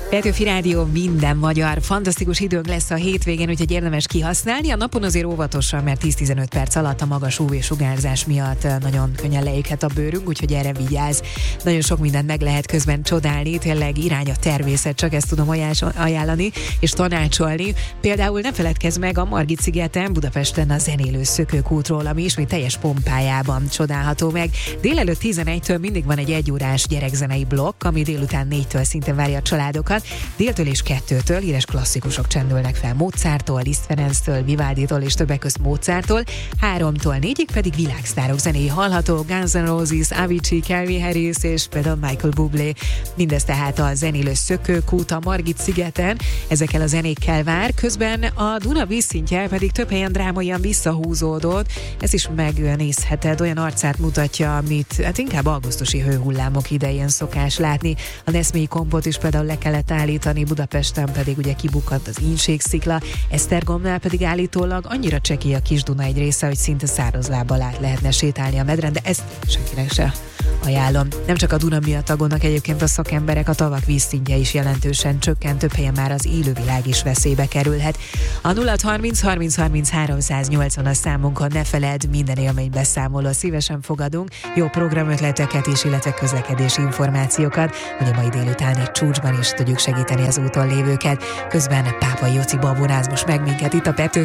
Petőfi Rádió, minden magyar. Fantasztikus időnk lesz a hétvégén, úgyhogy érdemes kihasználni. A napon azért óvatosan, mert 10-15 perc alatt a magas UV-sugárzás miatt nagyon könnyen leéghet a bőrünk, úgyhogy erre vigyázz. Nagyon sok mindent meg lehet közben csodálni, tényleg irány a természet, csak ezt tudom ajánlani és tanácsolni. Például ne feledkezz meg a Margit-szigeten, Budapesten a zenélő szökőkútról, ami ismét teljes pompájában csodálható meg. Délelőtt 11-től mindig van egy 1 órás gyerekzenei blokk, ami délután 4-től szintén várja a családokat. Déltől és 2-től híres klasszikusok csendülnek fel Mozarttól, Liszt Ferenctől, Vivalditól és többek közt Mozarttól, 3-tól 4-ig pedig világsztárok zenéi hallható, Guns N' Roses, Avicii, Calvin Harris és például Michael Bublé. Mindez tehát a zenélő szökőkút a Margit-szigeten, ezekkel a zenékkel vár, közben a Duna vízszintje pedig több helyen drámaian visszahúzódott, ez is megnézheted, olyan arcát mutatja, amit hát inkább augusztusi hőhullámok idején szokás látni. A Neszmélyi kompot is például le kellett állítani, Budapesten pedig ugye kibukkant az Ínségszikla, Esztergomnál pedig állítólag annyira csekély a Kis-Duna egy része, hogy szinte száraz lábbal át lehetne sétálni a medren, de ezt senkinek se ajánlom. Nem csak a Duna miatt aggódnak egyébként a szakemberek, a tavak vízszintje is jelentősen csökkent, több helyen már az élővilág is veszélybe kerülhet. A 0-30 30 30 380 a számunkon, ne feledd, minden élménybeszámoló szívesen fogadunk, jó programötleteket is, illetve közlekedési információkat, hogy a mai délutáni csúcsban is tudjuk segíteni az úton lévőket. Közben Pápai Jóci babonáz most meg minket itt a Petőfi